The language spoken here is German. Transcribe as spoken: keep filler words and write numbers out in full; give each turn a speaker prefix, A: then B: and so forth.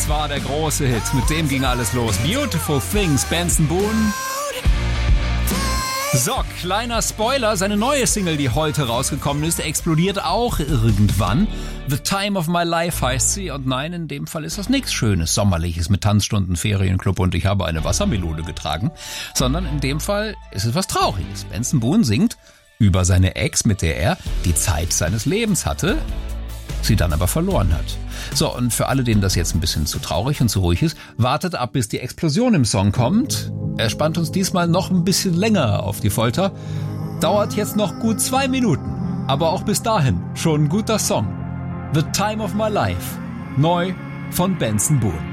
A: Das war der große Hit, mit dem ging alles los. Beautiful Things, Benson Boone. So, kleiner Spoiler, seine neue Single, die heute rausgekommen ist, explodiert auch irgendwann. The Time of My Life heißt sie und nein, in dem Fall ist das nichts Schönes, Sommerliches mit Tanzstunden, Ferienclub und ich habe eine Wassermelone getragen, sondern in dem Fall ist es was Trauriges. Benson Boone singt über seine Ex, mit der er die Zeit seines Lebens hatte, sie dann aber verloren hat. So, und für alle, denen das jetzt ein bisschen zu traurig und zu ruhig ist, wartet ab, bis die Explosion im Song kommt. Er spannt uns diesmal noch ein bisschen länger auf die Folter. Dauert jetzt noch gut zwei Minuten, aber auch bis dahin schon ein guter Song. The Time of My Life, neu von Benson Boone.